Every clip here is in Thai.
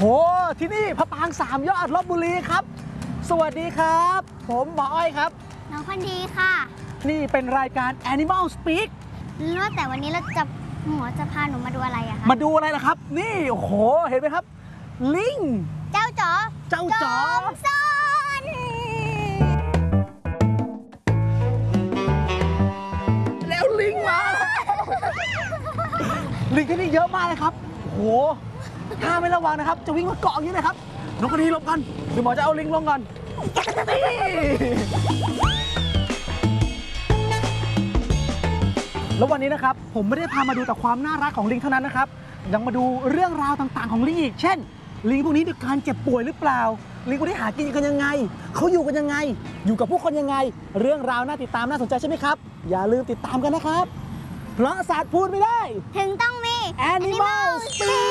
หที่นี่พระปราง3 ยอดลพบุรีครับสวัสดีครับผมหมออ้อยครับน้องคนดีค่ะนี่เป็นรายการ Animal Speak แล้วแต่วันนี้หมอจะพาหนูมาดูอะไรอะคะมาดูอะไรล่ะครับนี่โอ้โหเห็นไหมครับลิงเจ้าจ๋อซ่อนแล้วลิงมาลิงที่นี่เยอะมากเลยครับโอ้โหถ้าไม่ระวังนะครับจะวิ่งมาเกาะอย่างนี้เลยครับน้องคนดีหลบกันเดี๋ยวหมอจะเอาลิงลงก่อนแล้ววันนี้นะครับผมไม่ได้พามาดูแต่ความน่ารักของลิงเท่านั้นนะครับยังมาดูเรื่องราวต่างๆของลิงอีกเช่นลิงพวกนี้มีการเจ็บป่วยหรือเปล่าลิงพวกนี้หากินกันยังไงเขาอยู่กันยังไงอยู่กับผู้คนยังไงเรื่องราวน่าติดตามน่าสนใจใช่ไหมครับอย่าลืมติดตามกันนะครับเพราะศาสตร์พูดไม่ได้ถึงต้องมี Animal Speak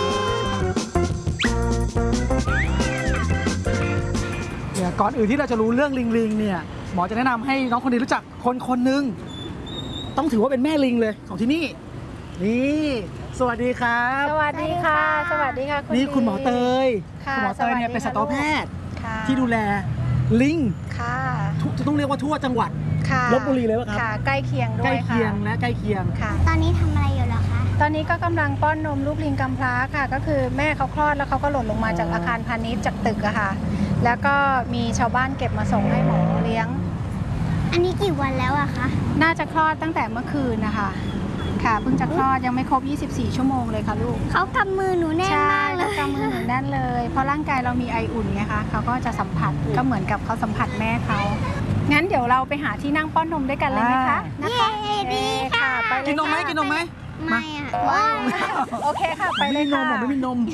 ก่อนอื่นที่เราจะรู้เรื่องลิงเนี่ยหมอจะแนะนำให้น้องคนนี้รู้จักคนหนึ่งต้องถือว่าเป็นแม่ลิงเลยของที่นี่นี่สวัสดีครับสวัสดีค่ะสวัสดีค่ะนี่คุณหมอเตยคุณหมอเตยเนี่ยเป็นสัตวแพทย์ที่ดูแลลิงค่ะต้องเรียกว่าทั่วจังหวัดลพบุรีเลยป่ะครับใกล้เคียงด้วยใกล้เคียงและใกล้เคียงค่ะตอนนี้ทำอะไรอยู่เหรอคะตอนนี้ก็กำลังป้อนนมลูกลิงกำพร้าค่ะก็คือแม่เขาคลอดแล้วเขาก็หล่นลงมาจากอาคารพาณิชย์จากตึกอะค่ะแล้วก็มีชาวบ้านเก็บมาส่งให้หมอเลี้ยงอันนี้กี่วันแล้วอะคะน่าจะคลอดตั้งแต่เมื่อคืนนะคะค่ะเพิ่งจะคลอดยังไม่ครบ24 ชั่วโมงเลยค่ะลูกเขากำมือหนูแน่นมากเลยกำมือหนูแน่นเลยเพราะร่างกายเรามีไออุ่นไงคะเขาก็จะสัมผัสก็เหมือนกับเขาสัมผัสแม่เขางั้นเดี๋ยวเราไปหาที่นั่งป้อนนมด้วยกันเลยไหมคะนะคะดีค่ะไปเลยกินนมไหมกินนมไหมไม่อะโอเคค่ะไปเลยค่ะไม่มีนม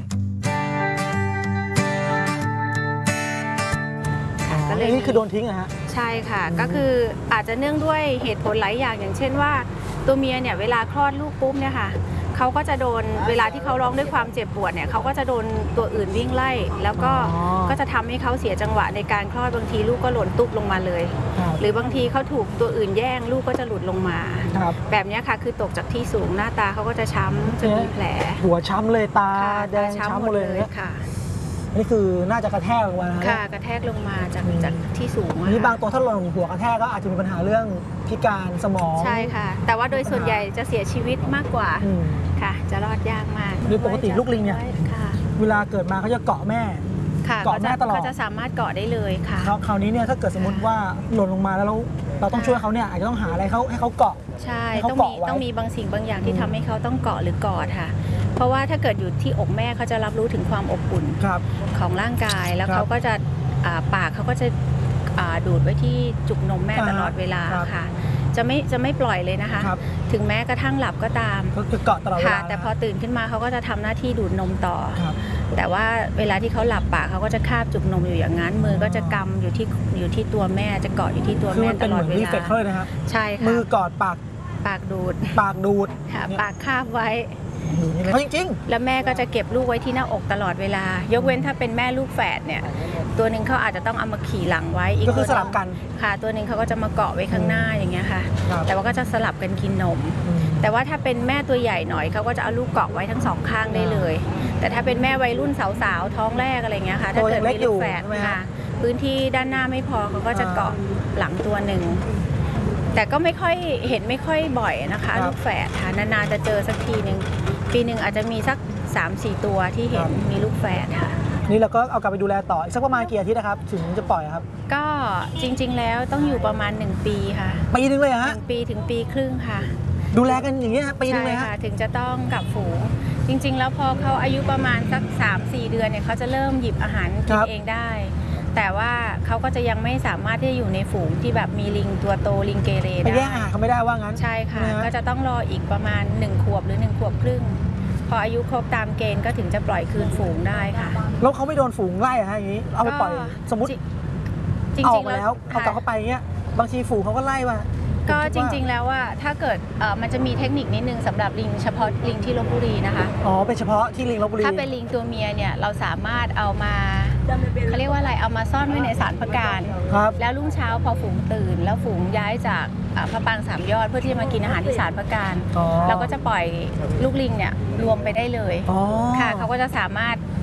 นี่คือโดนทิ้งอะฮะใช่ค่ะก็คืออาจจะเนื่องด้วยเหตุผลหลายอย่างอย่างเช่นว่าตัวเมียเนี่ยเวลาคลอดลูกปุ๊บเนี่ยค่ะเขาก็จะโดนเวลาที่เขาร้องด้วยความเจ็บปวดเนี่ยเขาก็จะโดนตัวอื่นวิ่งไล่แล้วก็จะทำให้เขาเสียจังหวะในการคลอดบางทีลูกก็หล่นตุ๊บลงมาเลยหรือบางทีเขาถูกตัวอื่นแย่งลูกก็จะหลุดลงมาแบบนี้ค่ะคือตกจากที่สูงหน้าตาเขาก็จะช้ำจนมีแผลหัวช้ำเลยตาแดงช้ำหมดเลยค่ะนี่คือน่าจะกระแทกลงมาค่ะกระแทกลงมาจากที่สูงนี่บางตัวถ้าหล่นหัวกระแทกก็อาจจะมีปัญหาเรื่องพิการสมองใช่ค่ะแต่ว่าโดยส่วนใหญ่จะเสียชีวิตมากกว่าค่ะจะรอดยากมากโดยปกติลูกลิงเนี่ยเวลาเกิดมาเขาจะเกาะแม่เกาะแม่ตลอดเขาจะสามารถเกาะได้เลยค่ะคราวนี้เนี่ยถ้าเกิดสมมติว่าหล่นลงมาแล้วเราต้องช่วยเขาเนี่ยอาจจะต้องหาอะไรให้เขาเกาะใช่ต้องมีบางสิ่งบางอย่างที่ทำให้เขาต้องเกาะหรือกอดค่ะเพราะว่าถ้าเกิดอยู่ที่อกแม่เขาจะรับรู้ถึงความอบอุ่นของร่างกายแล้วเขาก็จะปากเขาก็จะดูดไว้ที่จุกนมแม่ตลอดเวลาค่ะจะไม่ปล่อยเลยนะคะถึงแม้กระทั่งหลับก็ตามก็จะเกาะตลอดเวลาแต่พอตื่นขึ้นมาเขาก็จะทำหน้าที่ดูดนมต่อแต่ว่าเวลาที่เขาหลับปากเขาก็จะคาบจุกนมอยู่อย่างนั้นมือก็จะกำอยู่ที่ตัวแม่จะเกาะอยู่ที่ตัวแม่ตลอดเวลาใช่ค่ะมือกอดปากดูดค่ะปากคาบไว้จริงๆแล้วแม่ก็จะเก็บลูกไว้ที่หน้าอกตลอดเวลายกเว้นถ้าเป็นแม่ลูกแฝดเนี่ยตัวหนึ่งเขาอาจจะต้องเอามาขี่หลังไว้อีกก็คือสลับกันค่ะตัวหนึ่งเขาก็จะมาเกาะไว้ข้างหน้าอย่างเงี้ยค่ะแต่ว่าก็จะสลับกันกินนมแต่ว่าถ้าเป็นแม่ตัวใหญ่หน่อยเขาก็จะเอาลูกเกาะไว้ทั้งสองข้างได้เลยแต่ถ้าเป็นแม่วัยรุ่นสาวๆท้องแรกอะไรเงี้ยค่ะถ้าเกิดมีลูกแฝดค่ะพื้นที่ด้านหน้าไม่พอเขาก็จะเกาะหลังตัวหนึ่งแต่ก็ไม่ค่อยบ่อยนะคะลูกแฝดค่ะนานๆจะเจอสักทีหนึ่งปีหนึ่งอาจจะมีสัก 3-4 ตัวที่เห็นมีลูกแฝดค่ะนี่เราก็เอากลับไปดูแลต่ออีกสักประมาณกี่อาทิตย์นะครับถึงจะปล่อยครับก็จริงๆแล้วต้องอยู่ประมาณ1 ปีค่ะปีนึงเลยฮะ 1 ปีถึงปีครึ่งค่ะดูแลกันอย่างนี้ปีนึงเลยค่ะถึงจะต้องกลับฝูงจริงๆแล้วพอเขาอายุประมาณสัก 3-4 เดือนเนี่ยเขาจะเริ่มหยิบอาหารกินเองได้แต่ว่าเขาก็จะยังไม่สามารถที่จะอยู่ในฝูงที่แบบมีลิงตัวโตลิงเกเรได้แย่งอาหารเขาไม่ได้ว่างั้นใช่ค่ะก็จะต้องรออีกประมาณ1 ขวบหรือ1 ขวบครึ่งพออายุครบตามเกณฑ์ก็ถึงจะปล่อยคืนฝูงได้ค่ะแล้วเขาไม่โดนฝูงไล่อะฮะอย่างนี้เอาไปปล่อยสมมติออกมาแล้วเอากลับเข้าไปเงี้ยบางทีฝูงเขาก็ไล่ว่าก็จริงๆแล้วว่าถ้าเกิดมันจะมีเทคนิคนิดนึงสำหรับลิงเฉพาะลิงที่ลพบุรีนะคะเป็นเฉพาะที่ลิงลพบุรีถ้าเป็นลิงตัวเมียเนี่ยเราสามารถเอามาเขาเรียกว่าอะไรเอามาซ่อนไว้ในศาลพระการแล้วรุ่งเช้าพอฝูงตื่นแล้วฝูงย้ายจากพระปราง3 ยอดเพื่อที่จะมากินอาหารที่ศาลพระการเราก็จะปล่อยลูกลิงเนี่ยรวมไปได้เลยค่ะเขาก็จะสามารถ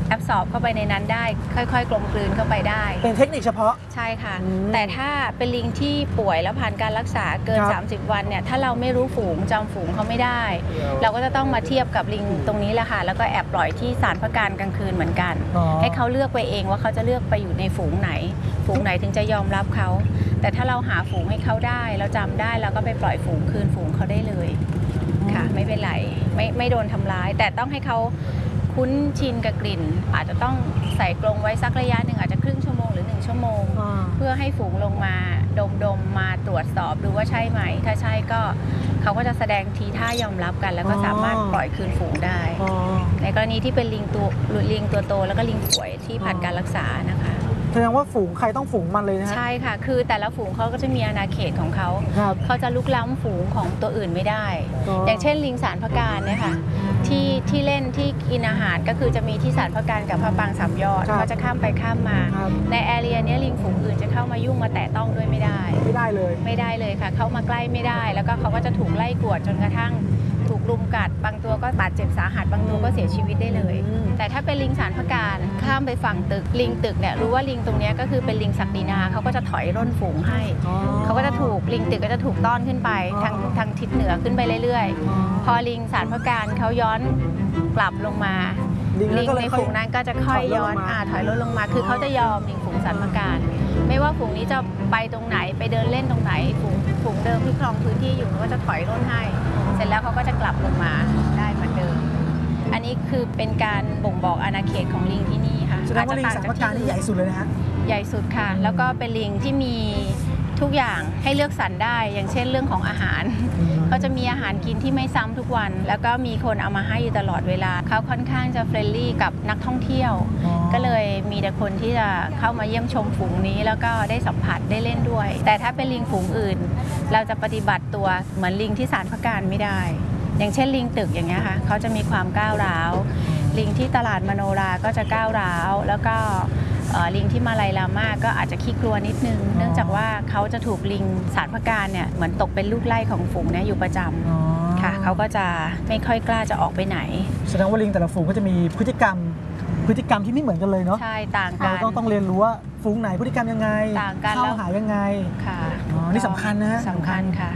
แอบสอบเข้าไปในนั้นได้ค่อยๆกลมกลืนเข้าไปได้เป็นเทคนิคเฉพาะใช่ค่ะอืมแต่ถ้าเป็นลิงที่ป่วยแล้วผ่านการรักษาเกินครับ 30 วันเนี่ยถ้าเราไม่รู้ฝูงจำฝูงเขาไม่ได้ เราก็จะต้องมาเทียบกับลิงตรงนี้แหละค่ะแล้วก็แอบปล่อยที่ศาลพระการกลางคืนเหมือนกันอ๋อให้เขาเลือกไปเองว่าเขาจะเลือกไปอยู่ในฝูงไหน ฝูงไหนถึงจะยอมรับเขา แต่ถ้าเราหาฝูงให้เขาได้เราจำได้เราก็ไปปล่อยฝูงคืนฝูงเขาได้เลยค่ะ ไม่เป็นไรไม่โดนทำร้าย แต่ต้องให้เขาคุ้นชินกับกลิ่น อาจจะต้องใส่กรงไว้สักระยะหนึ่งอาจจะครึ่งชั่วโมงหรือ1 ชั่วโมง เพื่อให้ฝูงลงมาดมมาตรวจสอบดูว่าใช่ไหม ถ้าใช่ก็เขาก็จะแสดงทีท่ายอมรับกัน แล้วก็สามารถปล่อยคืนฝูงได้ ในกรณีที่เป็นลิงตัวโตแล้วก็ลิงป่วยที่ผ่านการรักษานะคะแสดงว่าฝูงใครต้องฝูงมันเลยนะฮะใช่ค่ะ คือแต่ละฝูงเขาก็จะมีอาณาเขตของเขาครับเขาจะลุกล้ำฝูงของตัวอื่นไม่ได้อ๋อออย่างเช่นลิงสารพระการเนี่ยค่ะที่เล่นที่กินอาหารก็คือจะมีที่สารพระการกับพระปรางสามยอดครับเขาจะข้ามไปข้ามมาครับในแอเรียเนี้ยลิงฝูงอื่นจะเข้ามายุ่งมาแตะต้องด้วยไม่ได้ไม่ได้เลยไม่ได้เลยค่ะ เข้ามาใกล้ไม่ได้ แล้วก็เขาก็จะถูกไล่กวดจนกระทั่งถูกรุมกัด บางตัวก็บาดเจ็บสาหัส บางตัวก็เสียชีวิตได้เลยอืมแต่ถ้าเป็นลิงสารพระการข้ามไปฝั่งตึก ลิงตึกเนี่ยรู้ว่าลิงตรงเนี้ยก็คือเป็นลิงศักดินาเขาก็จะถอยร่นฝูงให้ เขาก็จะถูกลิงตึกก็จะถูกต้อนขึ้นไปทางทิศเหนือขึ้นไปเรื่อยๆ พอลิงสารพระการเขาย้อนกลับลงมาลิงลิงก็เลยในค่อยฝูงนั้นก็จะค่อยย้อนถอยร่นลงมาถอยร่นลงมา คือเขาจะยอมลิงฝูงสารพระการ ไม่ว่าฝูงนี้จะไปตรงไหนไปเดินเล่นตรงไหนฝูงเดิมที่ครองพื้นที่อยู่เขาก็จะถอยร่นให้ เสร็จแล้วเขาก็จะกลับลงมาได้เหมือนเดิม อันนี้คือเป็นการบ่งบอกอาณาเขตของลิงที่นี่ค่ะแสดงว่าลิงสารพระการนี่ใหญ่สุดเลยนะฮะใหญ่สุดค่ะ แล้วก็เป็นลิงที่มีทุกอย่างให้เลือกสรรได้ อย่างเช่นเรื่องของอาหาร เขาจะมีอาหารกินที่ไม่ซ้ำทุกวัน แล้วก็มีคนเอามาให้อยู่ตลอดเวลา เขาค่อนข้างจะเฟรนลี่กับนักท่องเที่ยว ก็เลยมีแต่คนที่จะเข้ามาเยี่ยมชมฝูงนี้ แล้วก็ได้สัมผัสได้เล่นด้วย แต่ถ้าเป็นลิงฝูงอื่น เราจะปฏิบัติตัวเหมือนลิงที่ศาลพระการไม่ได้ อย่างเช่นลิงตึกอย่างเงี้ยค่ะเขาจะมีความก้าวร้าว ลิงที่ตลาดมโนราก็จะก้าวร้าว แล้วก็ลิงที่มาลายลาม่าก็อาจจะขี้กลัวนิดนึง เนื่องจากว่าเขาจะถูกลิงสารพระการเนี่ยเหมือนตกเป็นลูกไล่ของฝูงเนี่ยอยู่ประจำค่ะเขาก็จะไม่ค่อยกล้าจะออกไปไหนแสดงว่าลิงแต่ละฝูงก็จะมีพฤติกรรมที่ไม่เหมือนกันเลยเนาะใช่ต่างกัเรานต้องเรียนรู้ว่าฝูงไหนพฤติกรรมยังไงต่างกันเข้าแล้วหายังไงค่ะอ๋อนี่สำคัญนะฮะสำคัญค่ะ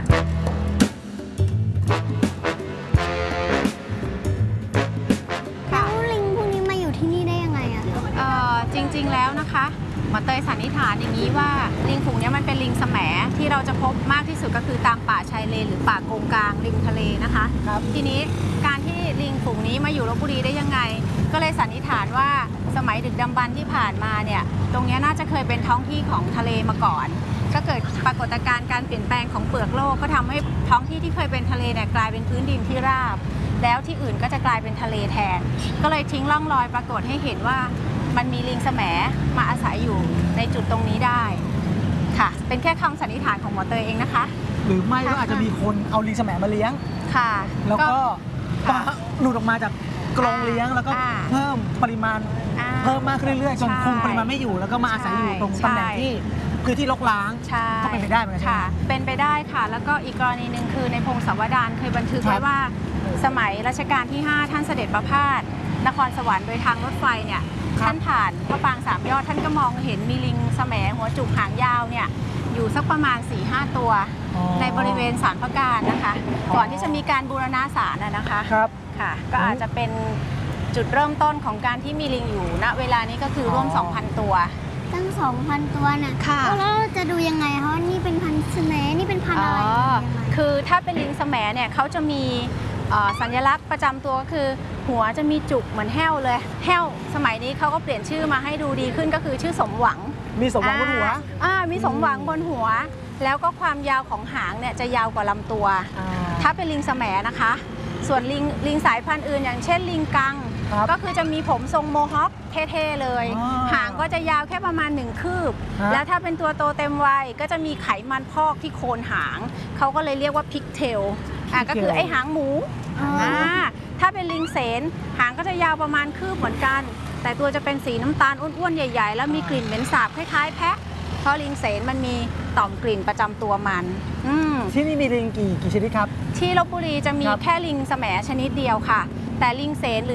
แล้วลิงพวกนี้มาอยู่ที่นี่ได้ยังไงอะคะจริงๆแล้วนะคะหมอเตยสันนิษฐานอย่างนี้ว่าลิงฝูงนี้มันเป็นลิงแสมที่เราจะพบมากที่สุดก็คือตามป่าชายเลนหรือป่าโกงกลางริมทะเลนะคะครับทีนี้การที่ลิงฝูงนี้มาอยู่ลพบุรีได้ยังไง ก็เลยสันนิษฐานว่าสมัยดึกดำบรรพ์ที่ผ่านมาเนี่ยตรงนี้น่าจะเคยเป็นท้องที่ของทะเลมาก่อน ก็เกิดปรากฏการณ์การเปลี่ยนแปลงของเปลือกโลกก็ทำให้ท้องที่ที่เคยเป็นทะเลเนี่ยกลายเป็นพื้นดินที่ราบ แล้วที่อื่นก็จะกลายเป็นทะเลแทน ก็เลยทิ้งร่องรอยปรากฏให้เห็นว่ามันมีลิงแสมมาอาศัยอยู่ในจุดตรงนี้ได้ค่ะ เป็นแค่คำสันนิษฐานของหมอเตยเองนะคะหรือไม่ก็อาจจะมีคนเอาลิงแสมมาเลี้ยงค่ะแล้วก็ค่ะหลุดออกมาจากกรงเลี้ยงแล้วก็อ่าเพิ่มปริมาณอ่าเพิ่มมากขึ้นเรื่อยๆจนใช่คงปริมาณไม่อยู่แล้วก็มาอาศัยอยู่ตรงใช่ตำแหน่งที่คือที่รกร้างใช่ก็เป็นไปได้เหมือนกันใช่ไหมค่ะ เป็นไปได้ค่ะ แล้วก็อีกกรณีหนึ่งคือในพงศาวดารเคยบันทึกครัไว้บว่า สมัยรัชกาลที่ 5 ท่านเสด็จประพาสนครสวรรค์โดยทางรถไฟเนี่ยครับท่านผ่านพระปรางสามยอดท่านก็มองเห็นมีลิงแสมหัวจุกหางยาวเนี่ยอยู่สักประมาณ 4-5 ตัวอ๋อในบริเวณศาลพระการนะคะ ก่อนที่จะมีการบูรณะศาลนะคะครับค่ะ ก็อาจจะเป็นจุดเริ่มต้นของการที่มีลิงอยู่ณเวลานี้ก็คือร่วม 2,000 ตัวตั้ง 2,000 ตัวน่ะค่ะแล้วเราจะดูยังไงคะว่านี่เป็นพันธุ์แสมนี่เป็นพันธุ์อะไรยังไงคือถ้าเป็นลิงแสมเนี่ยเขาจะมีสัญลักษณ์ประจำตัวก็คือ หัวจะมีจุกเหมือนแห้วเลยแห้วสมัยนี้เขาก็เปลี่ยนชื่อมาให้ดูดีขึ้นก็คือชื่อสมหวังมีสมหวังบนหัวมีสมหวังบนหัว แล้วก็ความยาวของหางเนี่ยจะยาวกว่าลำตัว ถ้าเป็นลิงแสมนะคะ ส่วนลิงสายพันธุ์อื่นอย่างเช่นลิงกังครับก็คือจะมีผมทรงโมฮอคเท่ๆเลยอ๋อหางก็จะยาวแค่ประมาณ1 คืบฮะแล้วถ้าเป็นตัวโตเต็มวัยก็จะมีไขมันพอกที่โคนหาง เขาก็เลยเรียกว่าพิกเทลก็คือไอหางหมูอ๋ออ่ถ้าเป็นลิงเสนหางก็จะยาวประมาณคืบเหมือนกัน แต่ตัวจะเป็นสีน้ำตาลอ้วนๆใหญ่ๆ แล้วมีกลิ่นเหม็นสาบคล้ายๆแพะ เพราะลิงเสนมันมีต่อมกลิ่นประจำตัวมันที่นี่มีลิงกี่ชนิดครับที่ลพบุรีจะมีครับแค่ลิงแสมชนิดเดียวค่ะ แต่ลิงเสนหรือ